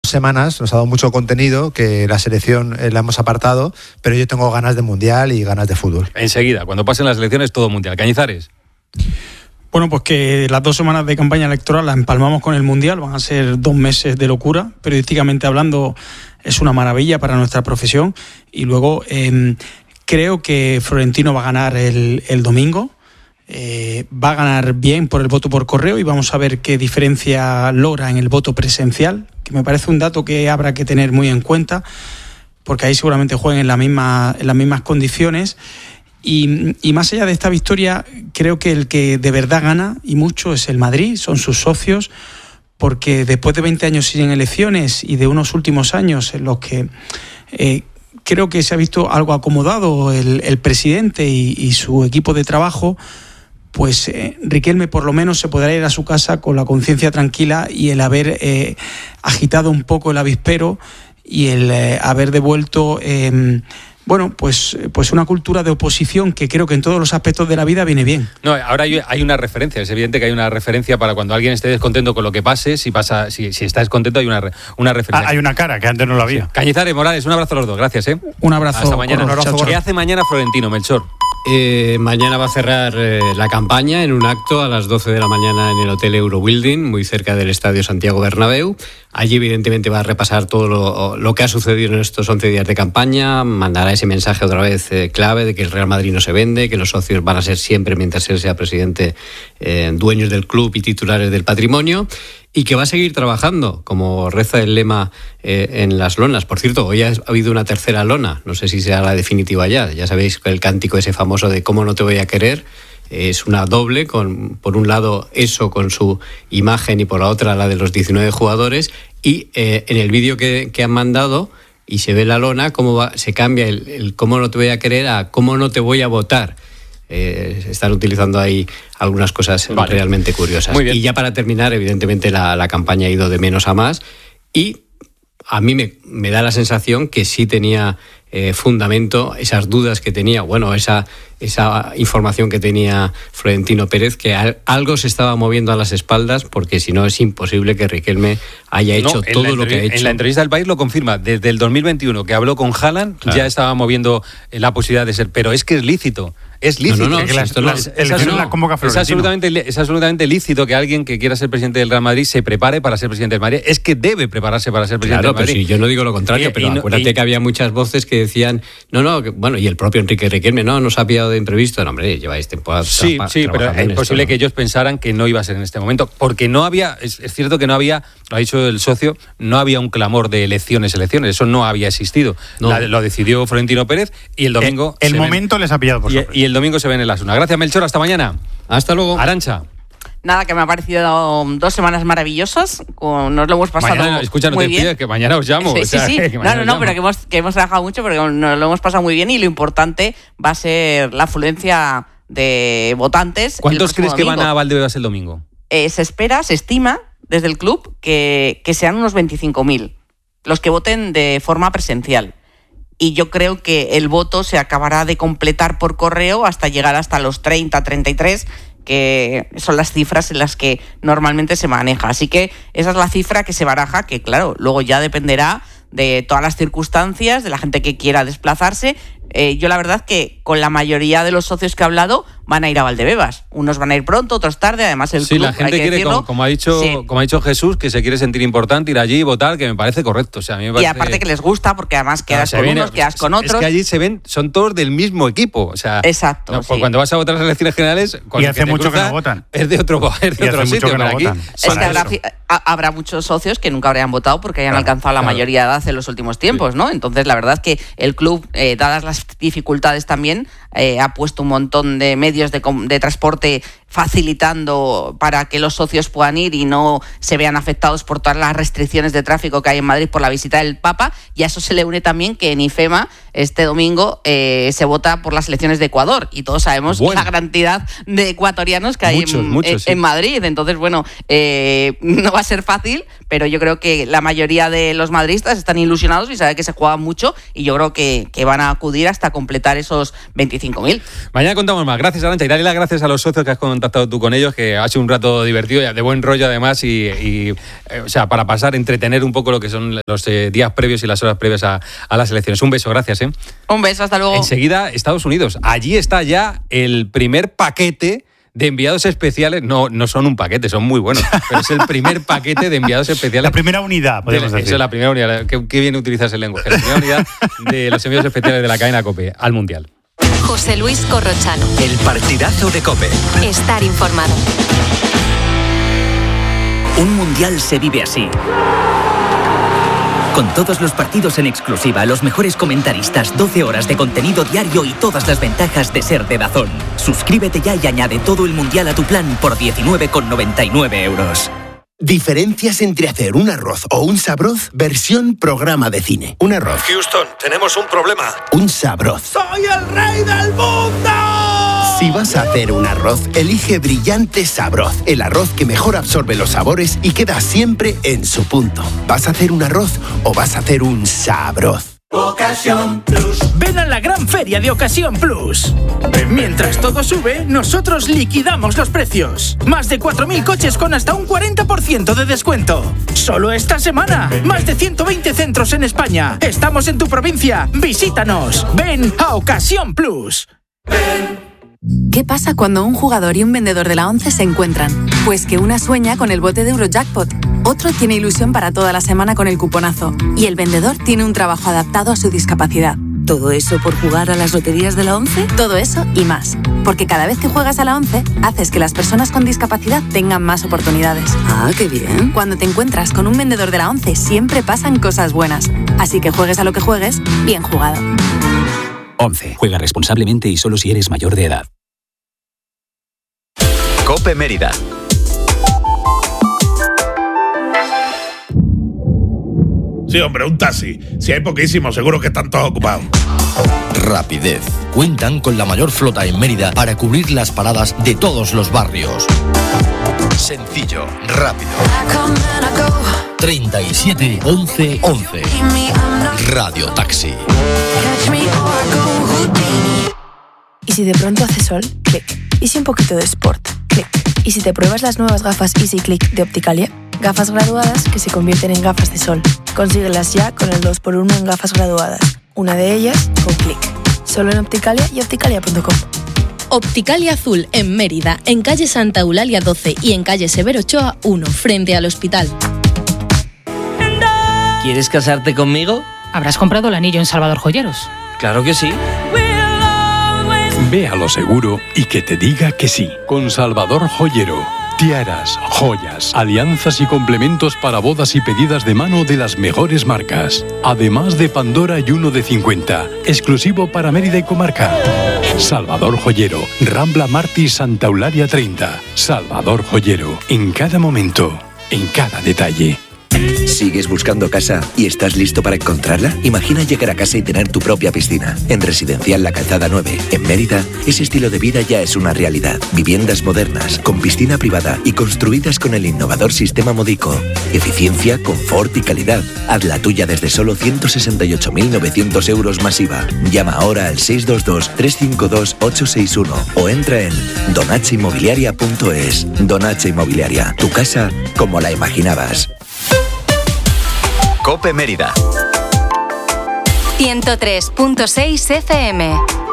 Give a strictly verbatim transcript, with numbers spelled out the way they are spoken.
semanas nos ha dado mucho contenido, que la selección eh, la hemos apartado, pero yo tengo ganas de mundial y ganas de fútbol. Enseguida, cuando pasen las elecciones, todo mundial. Cañizares. Bueno, pues que las dos semanas de campaña electoral las empalmamos con el Mundial, van a ser dos meses de locura, periodísticamente hablando es una maravilla para nuestra profesión, y luego eh, creo que Florentino va a ganar el, el domingo, eh, va a ganar bien por el voto por correo y vamos a ver qué diferencia logra en el voto presencial, que me parece un dato que habrá que tener muy en cuenta, porque ahí seguramente jueguen en, la misma, en las mismas condiciones. Y, y más allá de esta victoria, creo que el que de verdad gana, y mucho, es el Madrid, son sus socios, porque después de veinte años sin elecciones y de unos últimos años en los que eh, creo que se ha visto algo acomodado el, el presidente y, y su equipo de trabajo, pues eh, Riquelme por lo menos se podrá ir a su casa con la conciencia tranquila y el haber eh, agitado un poco el avispero y el eh, haber devuelto... Eh, Bueno, pues, pues una cultura de oposición que creo que en todos los aspectos de la vida viene bien. No, ahora hay, hay una referencia, es evidente que hay una referencia para cuando alguien esté descontento con lo que pase, si pasa, si, si está descontento hay una, una referencia. Ah, hay una cara que antes no la había. Sí. Cañizares, Morales, un abrazo a los dos, gracias, ¿eh? Un abrazo. Hasta mañana. Un abrazo. ¿Qué hace mañana Florentino, Melchor? Eh, mañana va a cerrar eh, la campaña en un acto a las doce de la mañana en el Hotel Eurobuilding, muy cerca del Estadio Santiago Bernabéu. Allí evidentemente va a repasar todo lo, lo que ha sucedido en estos once días de campaña, mandará ese mensaje otra vez eh, clave de que el Real Madrid no se vende, que los socios van a ser siempre, mientras él sea presidente, eh, dueños del club y titulares del patrimonio, y que va a seguir trabajando, como reza el lema eh, en las lonas. Por cierto, hoy ha habido una tercera lona, no sé si será la definitiva ya. Ya sabéis que el cántico ese famoso de ¿cómo no te voy a querer? Es una doble, con por un lado eso con su imagen y por la otra la de los diecinueve jugadores, y eh, en el vídeo que, que han mandado, y se ve la lona, cómo va, se cambia el, el cómo no te voy a querer a cómo no te voy a votar. Eh, están utilizando ahí algunas cosas vale. realmente curiosas. Muy bien. Y ya para terminar, evidentemente la, la campaña ha ido de menos a más, y a mí me, me da la sensación que sí tenía eh, fundamento esas dudas que tenía, bueno, esa, esa información que tenía Florentino Pérez, que al, algo se estaba moviendo a las espaldas, porque si no es imposible que Riquelme haya hecho no, todo lo que ha hecho. En la entrevista del País lo confirma, desde el dos mil veintiuno que habló con Haaland, claro. ya estaba moviendo la posibilidad de ser, pero es que es lícito. Es lícito. No, no, no, que la, esto la, no, es, es, es, la convoca es, absolutamente, es absolutamente lícito que alguien que quiera ser presidente del Real Madrid se prepare para ser presidente del Madrid. Es que debe prepararse para ser presidente claro, del Madrid. Claro, pero si yo no digo lo contrario, y, pero y no, acuérdate y, que había muchas voces que decían, no, no, que, bueno, y el propio Enrique Riquelme, no, nos ha pillado de imprevisto. No, hombre, lleváis temporada. Sí, tra- sí, pero es posible ¿no? que ellos pensaran que no iba a ser en este momento, porque no había, es, es cierto que no había, lo ha dicho el socio, no había un clamor de elecciones, elecciones, eso no había existido. No. La, lo decidió Florentino Pérez y el domingo... El, el momento ven, les ha pillado por sorpresa. Y, y el domingo se ven en las una. Gracias, Melchor, hasta mañana. Hasta luego. Arancha. Nada, que me ha parecido dos semanas maravillosas. Nos lo hemos pasado mañana, escucha, no muy te bien. Pides, que mañana os llamo. Sí, o sea, sí, sí. Que no, no, no, pero que hemos, que hemos trabajado mucho, porque nos lo hemos pasado muy bien y lo importante va a ser la afluencia de votantes. ¿Cuántos crees domingo. que van a Valdebebas el domingo? Eh, se espera, se estima desde el club que, que sean unos veinticinco mil los que voten de forma presencial. Y yo creo que el voto se acabará de completar por correo hasta llegar hasta los treinta, treinta y tres, que son las cifras en las que normalmente se maneja. Así que esa es la cifra que se baraja, que claro, luego ya dependerá de todas las circunstancias, de la gente que quiera desplazarse. Eh, yo la verdad que con la mayoría de los socios que he hablado van a ir a Valdebebas. Unos van a ir pronto, otros tarde. Además el sí, club, la gente hay que quiere, decirlo, como, como ha dicho, sí. como ha dicho Jesús, que se quiere sentir importante, ir allí y votar, que me parece correcto. O sea, a mí me parece... Y aparte que les gusta, porque además quedas claro, con viene, unos, quedas con otros. Es que allí se ven, son todos del mismo equipo. O sea, exacto. No, sí. Cuando vas a votar las elecciones generales, y hace mucho cruza, que no votan. Es de otro, es de y otro hace sitio. mucho que no aquí, votan. Es que habrá, habrá muchos socios que nunca habrían votado porque hayan claro, alcanzado la claro. mayoría de edad en los últimos tiempos, sí. ¿no? Entonces, la verdad es que el club, eh, dadas las dificultades también, eh, ha puesto un montón de medios de, de transporte facilitando para que los socios puedan ir y no se vean afectados por todas las restricciones de tráfico que hay en Madrid por la visita del Papa. Y a eso se le une también que en IFEMA este domingo eh, se vota por las elecciones de Ecuador y todos sabemos bueno. la cantidad de ecuatorianos que hay muchos, en, muchos, en, sí. en Madrid. Entonces, bueno, eh, no va a ser fácil, pero yo creo que la mayoría de los madridistas están ilusionados y saben que se juega mucho y yo creo que, que van a acudir hasta completar esos veinticinco mil. Mañana contamos más. Gracias, Arantxa, y dale las gracias a los socios que has contado contactado tú con ellos, que ha sido un rato divertido, de buen rollo además, y, y eh, o sea, para pasar, entretener un poco lo que son los eh, días previos y las horas previas a, a las elecciones. Un beso, gracias. ¿eh? Un beso, hasta luego. Enseguida, Estados Unidos. Allí está ya el primer paquete de enviados especiales. No, no son un paquete, son muy buenos, pero es el primer paquete de enviados especiales. La primera unidad, podemos de, decir. Eso es la primera unidad. Qué, qué bien utilizas el lenguaje. La primera unidad de los enviados especiales de la cadena COPE al Mundial. José Luis Corrochano. El partidazo de COPE. Estar informado. Un mundial se vive así. Con todos los partidos en exclusiva, los mejores comentaristas, doce horas de contenido diario y todas las ventajas de ser de DAZN. Suscríbete ya y añade todo el mundial a tu plan por diecinueve con noventa y nueve euros. Diferencias entre hacer un arroz o un sabroz, versión programa de cine. Un arroz. Houston, tenemos un problema. Un sabroz. ¡Soy el rey del mundo! Si vas a hacer un arroz, elige Brillante Sabroz, el arroz que mejor absorbe los sabores y queda siempre en su punto. ¿Vas a hacer un arroz o vas a hacer un sabroz? Ocasión Plus. Ven a la gran feria de Ocasión Plus. Mientras todo sube, nosotros liquidamos los precios. Más de cuatro mil coches con hasta un cuarenta por ciento de descuento. Solo esta semana. Más de ciento veinte centros en España. Estamos en tu provincia. Visítanos. Ven a Ocasión Plus. ¿Qué pasa cuando un jugador y un vendedor de la ONCE se encuentran? Pues que una sueña con el bote de Eurojackpot, otro tiene ilusión para toda la semana con el cuponazo y el vendedor tiene un trabajo adaptado a su discapacidad. ¿Todo eso por jugar a las loterías de la ONCE? Todo eso y más. Porque cada vez que juegas a la ONCE, haces que las personas con discapacidad tengan más oportunidades. Ah, qué bien. Cuando te encuentras con un vendedor de la ONCE, siempre pasan cosas buenas. Así que juegues a lo que juegues, bien jugado. ONCE. Juega responsablemente y solo si eres mayor de edad. COPE Mérida. Sí, hombre, un taxi. Si hay poquísimo, seguro que están todos ocupados. Rapidez. Cuentan con la mayor flota en Mérida para cubrir las paradas de todos los barrios. Sencillo, rápido. treinta y siete once once. Radio Taxi. ¿Y si de pronto hace sol? Clic. ¿Y si un poquito de sport? Clic. ¿Y si te pruebas las nuevas gafas Easy Click de Opticalia? Gafas graduadas que se convierten en gafas de sol. Consíguelas ya con el dos por uno en gafas graduadas. Una de ellas con Clic. Solo en Opticalia y opticalia punto com. Opticalia Azul en Mérida, en calle Santa Eulalia doce y en calle Severo Ochoa uno, frente al hospital. ¿Quieres casarte conmigo? ¿Habrás comprado el anillo en Salvador Joyeros? Claro que sí. Ve a lo seguro y que te diga que sí. Con Salvador Joyero. Tiaras, joyas, alianzas y complementos para bodas y pedidas de mano de las mejores marcas. Además de Pandora y uno de cincuenta. Exclusivo para Mérida y comarca. Salvador Joyero. Rambla Martí Santa Eulalia treinta. Salvador Joyero. En cada momento, en cada detalle. ¿Sigues buscando casa y estás listo para encontrarla? Imagina llegar a casa y tener tu propia piscina. En Residencial La Calzada nueve, en Mérida, ese estilo de vida ya es una realidad. Viviendas modernas, con piscina privada y construidas con el innovador sistema Modico. Eficiencia, confort y calidad. Haz la tuya desde solo ciento sesenta y ocho mil novecientos euros más I V A. Llama ahora al seis dos dos, tres cinco dos, ocho seis uno o entra en donache inmobiliaria punto es. Donache Inmobiliaria, tu casa como la imaginabas. COPE Mérida. ciento tres punto seis F M.